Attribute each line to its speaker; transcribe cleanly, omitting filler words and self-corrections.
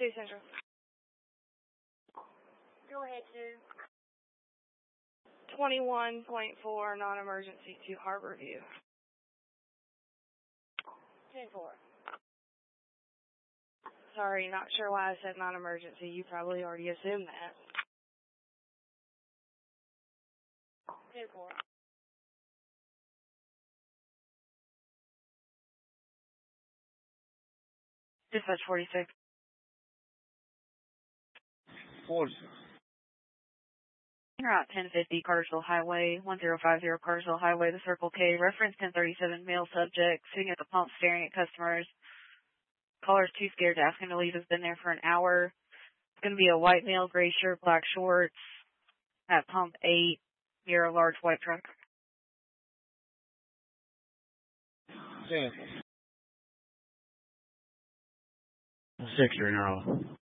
Speaker 1: 2 Central.
Speaker 2: Go ahead, Sue.
Speaker 1: 21.4 non-emergency to Harborview.
Speaker 2: 10-4.
Speaker 1: Sorry, not sure why I said non-emergency. You probably already assumed that.
Speaker 2: 10-4.
Speaker 1: Dispatch 46.
Speaker 3: 46.
Speaker 1: Route 1050 Cartersville Highway, 1050 Cartersville Highway, the Circle K, reference 1037, male subject, sitting at the pump staring at customers. Caller's too scared to ask him to leave, has been there for an hour. It's going to be a white male, gray shirt, black shorts, at pump 8, near a large white truck.
Speaker 3: 10. 6 you're in a row.